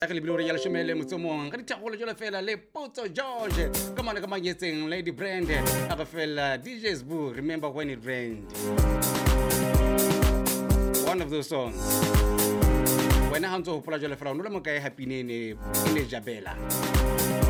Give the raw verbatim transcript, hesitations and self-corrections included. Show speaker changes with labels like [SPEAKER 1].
[SPEAKER 1] Ke lebile re ya leshomele motsomong ka dithagolo jole fela le Potso George ka mane ka manyetseng Lady Brand a ba fela D J's Boo remember when it rained, one of those songs wena ha ntse hopola jole fela o no le mo kae happy nene e ne jabela